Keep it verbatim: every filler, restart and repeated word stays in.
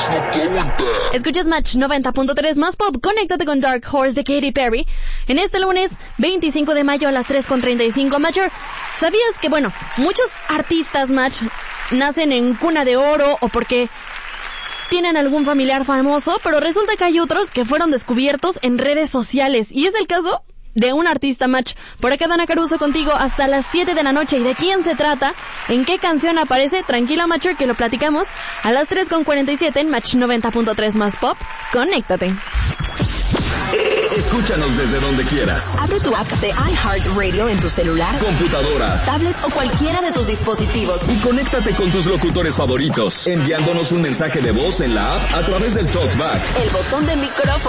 Escuchas Match noventa punto tres más pop. Conéctate con Dark Horse de Katy Perry en este lunes veinticinco de mayo a las tres con treinta y cinco. Matcher, ¿sabías que, bueno, muchos artistas, Match, nacen en cuna de oro o porque tienen algún familiar famoso, pero resulta que hay otros que fueron descubiertos en redes sociales? Y es el caso de un artista, Match. Por acá Dana Caruso contigo hasta las siete de la noche. ¿Y de quién se trata? ¿En qué canción aparece? Tranquila, Matcher, que lo platicamos a las tres con cuarenta y siete en Match noventa punto tres más pop. Conéctate. Escúchanos desde donde quieras. Abre tu app de iHeartRadio en tu celular, computadora, tablet o cualquiera de tus dispositivos. Y conéctate con tus locutores favoritos, enviándonos un mensaje de voz en la app a través del TalkBack, el botón de micrófono